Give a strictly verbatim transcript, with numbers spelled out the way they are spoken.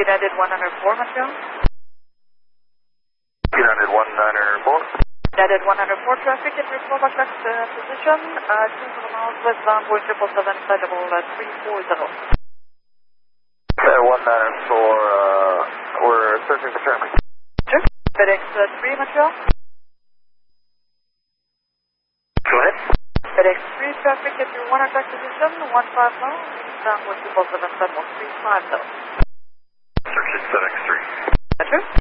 United one oh four, Montreal. United one oh four. United one oh four traffic at your four o'clock uh, position, uh, two hundred miles westbound, Boeing triple seven, flight level uh, three four zero. Okay, one oh four, uh, we're searching for traffic. Sure. FedEx uh, three, Montreal. Go ahead. FedEx three traffic at your one o'clock position, one five miles, eastbound, Boeing triple seven, flight level three five zero. Searching FedEx three. Roger.